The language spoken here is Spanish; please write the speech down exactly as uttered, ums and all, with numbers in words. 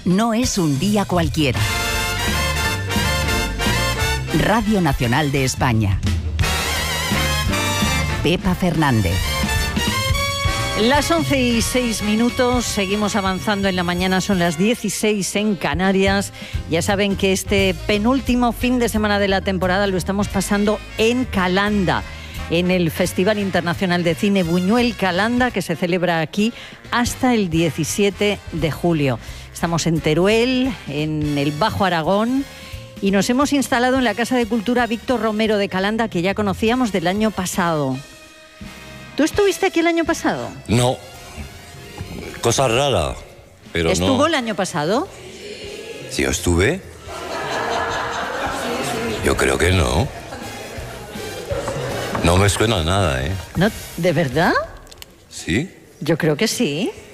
no es un día cualquiera. Radio Nacional de España. Pepa Fernández. Las once y seis minutos, seguimos avanzando en la mañana, son las dieciséis en Canarias. Ya saben que este penúltimo fin de semana de la temporada lo estamos pasando en Calanda, en el Festival Internacional de Cine Buñuel Calanda, que se celebra aquí hasta el diecisiete de julio. Estamos en Teruel, en el Bajo Aragón, y nos hemos instalado en la Casa de Cultura Víctor Romero de Calanda, que ya conocíamos del año pasado. ¿Tú estuviste aquí el año pasado? No. Cosa rara, pero ¿Estuvo no. el año pasado? ¿Sí, yo estuve? Yo creo que no. No me suena nada, ¿eh? No, ¿de verdad? ¿Sí? Yo creo que sí.